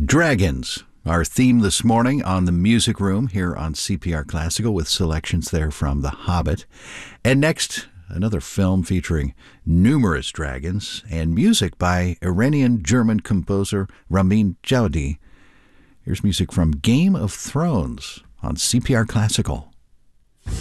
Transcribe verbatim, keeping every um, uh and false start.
Dragons, our theme this morning on the Music Room here on C P R Classical with selections there from The Hobbit. And next, another film featuring numerous dragons and music by Iranian-German composer Ramin Djawadi. Here's music from Game of Thrones on C P R Classical.